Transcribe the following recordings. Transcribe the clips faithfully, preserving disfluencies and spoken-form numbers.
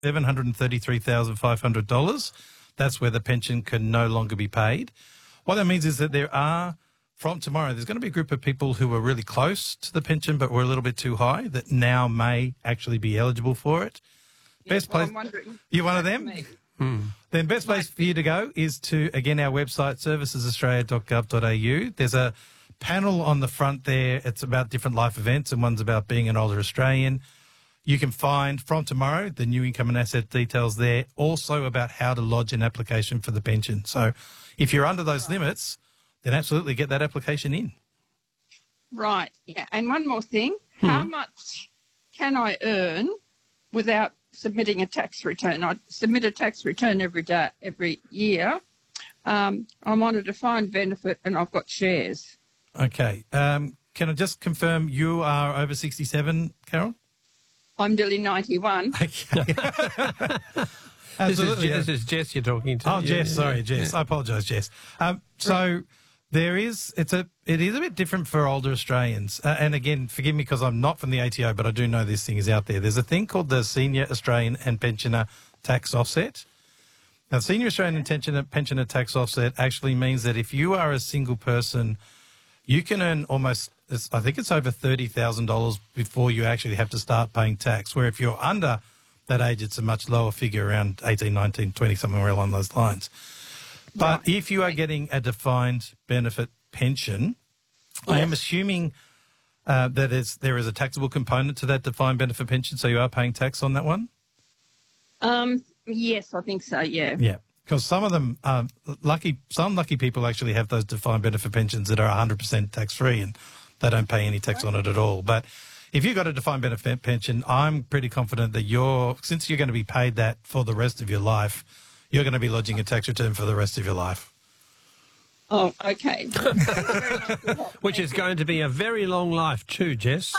seven hundred thirty-three thousand five hundred dollars. That's where the pension can no longer be paid. What that means is that there are, from tomorrow, there's going to be a group of people who are really close to the pension but were a little bit too high that now may actually be eligible for it. Yeah, best well, place. I'm wondering. You're one of them? Hmm. Then best place for you to go is to, again, our website, services australia dot gov dot a u. There's a panel on the front there. It's about different life events, and one's about being an older Australian. You can find from tomorrow the new income and asset details there, also about how to lodge an application for the pension. So if you're under those limits, then absolutely get that application in. Right. Yeah. And one more thing. Hmm. How much can I earn without submitting a tax return? I submit a tax return every day, every year. Um, I'm on a defined benefit and I've got shares. Okay. Um, can I just confirm you are over sixty-seven, Carol? I'm nearly ninety-one. Okay. This is, this is Jess you're talking to. Oh, yeah, Jess, yeah, sorry, Jess. yeah. I apologise, Jess. Um, so there is, it's a, it is a bit different for older Australians. Uh, and again, forgive me because I'm not from the A T O, but I do know this thing is out there. There's a thing called the Senior Australian and Pensioner Tax Offset. Now, Senior Australian and Pensioner, Pensioner Tax Offset actually means that if you are a single person, you can earn almost, I think it's over thirty thousand dollars before you actually have to start paying tax, where if you're under that age, it's a much lower figure, around eighteen, nineteen, twenty, somewhere along those lines. But right. If you are getting a defined benefit pension, yes. I am assuming uh, that is, there is a taxable component to that defined benefit pension, so you are paying tax on that one? Um, yes, I think so, yeah. Yeah. Because some of them, um, lucky, some lucky people actually have those defined benefit pensions that are one hundred percent tax-free and they don't pay any tax on it at all. But if you've got a defined benefit pension, I'm pretty confident that you're, since you're going to be paid that for the rest of your life, you're going to be lodging a tax return for the rest of your life. Oh, okay. Which is going to be a very long life too, Jess.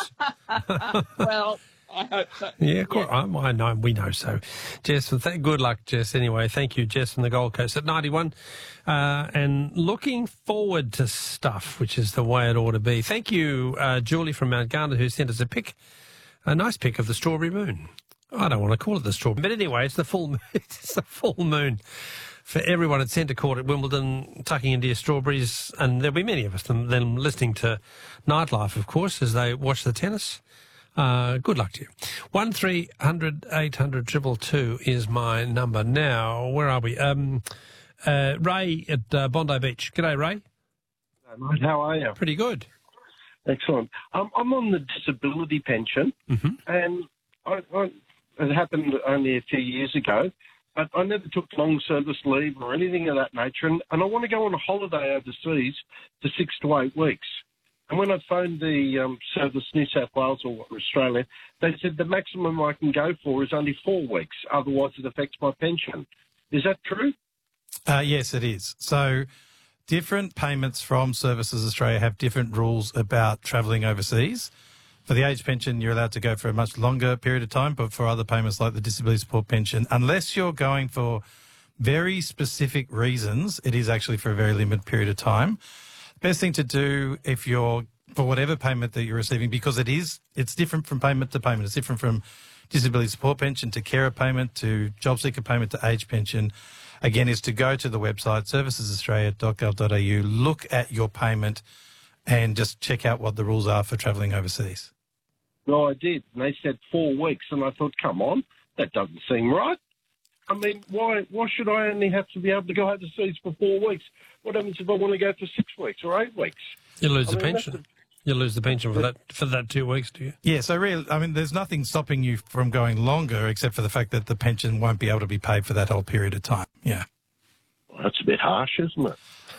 Well, I hope so. Yeah, yeah. I, I know, we know so. Jess, th- good luck, Jess, anyway. Thank you, Jess from the Gold Coast at ninety-one. Uh, and looking forward to stuff, which is the way it ought to be. Thank you, uh, Julie from Mount Garnet, who sent us a pic, a nice pic of the strawberry moon. I don't want to call it the strawberry, but anyway, it's the full moon. It's the full moon for everyone at Centre Court at Wimbledon, tucking into your strawberries, and there'll be many of us them, them listening to Nightlife, of course, as they watch the tennis. Uh, good luck to you. One three hundred eight hundred two two two is my number. Now, where are we? Um, uh, Ray at uh, Bondi Beach. G'day, Ray. Hello, mate. How are you? Pretty good. Excellent. Um, I'm on the disability pension, mm-hmm. and I, I, it happened only a few years ago, but I never took long service leave or anything of that nature, and, and I want to go on a holiday overseas for six to eight weeks. And when I phoned the um, Service New South Wales or Australia, they said the maximum I can go for is only four weeks. Otherwise, it affects my pension. Is that true? Uh, yes, it is. So different payments from Services Australia have different rules about travelling overseas. For the age pension, you're allowed to go for a much longer period of time, but for other payments like the disability support pension, unless you're going for very specific reasons, it is actually for a very limited period of time. Best thing to do if you're, for whatever payment that you're receiving, because it is, it's different from payment to payment. It's different from disability support pension to carer payment to job seeker payment to age pension. Again, is to go to the website, services australia dot gov dot a u, look at your payment and just check out what the rules are for travelling overseas. No, I did. And they said four weeks, and I thought, come on, that doesn't seem right. I mean, why why should I only have to be able to go overseas for four weeks? What happens if I want to go for six weeks or eight weeks? You lose I the mean, pension. You lose the pension for that for that two weeks, do you? Yeah, so really, I mean, there's nothing stopping you from going longer except for the fact that the pension won't be able to be paid for that whole period of time. Yeah. Well, that's a bit harsh, isn't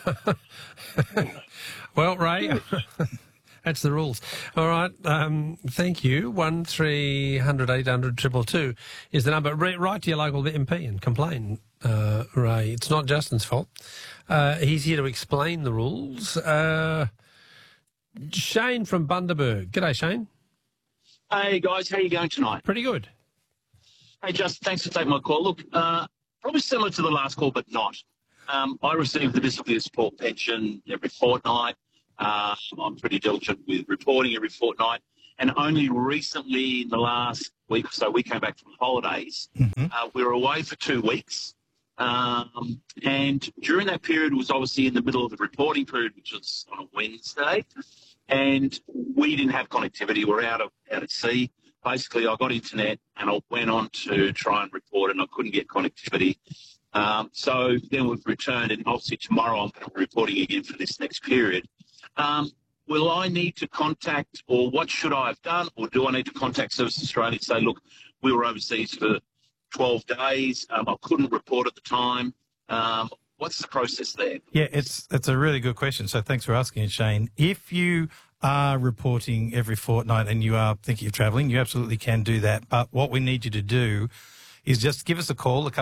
it? Well, Ray, that's the rules. All right, um, thank you. One three hundred eight hundred triple two is the number. Write to your local M P and complain, uh, Ray. It's not Justin's fault. Uh, he's here to explain the rules. Uh, Shane from Bundaberg. G'day, Shane. Hey, guys. How are you going tonight? Pretty good. Hey, Justin, thanks for taking my call. Look, uh, probably similar to the last call, but not. Um, I receive the disability support pension every fortnight. Uh, I'm pretty diligent with reporting every fortnight. And only recently, in the last week or so, we came back from holidays. Mm-hmm. Uh, we were away for two weeks. Um, and during that period was obviously in the middle of the reporting period, which was on a Wednesday. And we didn't have connectivity. We were out of out at sea. Basically, I got internet and I went on to try and report, and I couldn't get connectivity. Um, so then we've returned, and obviously tomorrow I'm going to be reporting again for this next period. Um, will I need to contact, or what should I have done, or do I need to contact Service Australia and say, look, we were overseas for twelve days, um, I couldn't report at the time. Um, what's the process there? Yeah, it's it's a really good question. So thanks for asking it, Shane. If you are reporting every fortnight and you are thinking of travelling, you absolutely can do that. But what we need you to do is just give us a call.